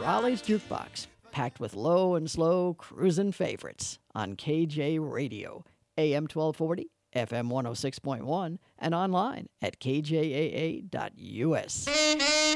Raleigh's Jukebox, packed with low and slow cruisin' favorites on KJ Radio, AM 1240, FM 106.1, and online at kjaa.us.